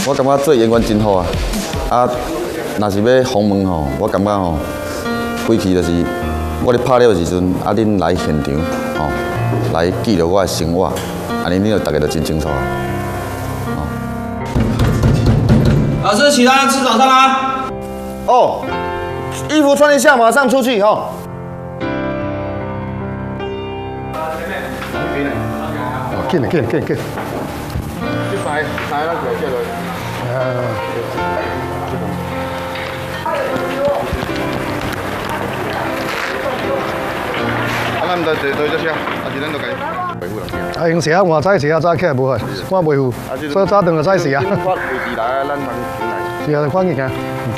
我感觉做演员真好啊！啊，若是要访问吼，我感觉吼，规气就是我咧拍了的时阵，啊，恁来现场吼，来记录我的生活，安尼恁就大家就真清楚啊。 老师，起来吃早餐啦！ 哦，衣服穿一下，马上出去哈。 紧来紧来紧来紧。 去塞那个叫做。咱唔得坐这些，还是咱都该维护了。 啊，用时啊，换早时啊，早起来无法，我维护，所以早顿就早时啊。 发回地来，咱通进来。 是啊，关键行。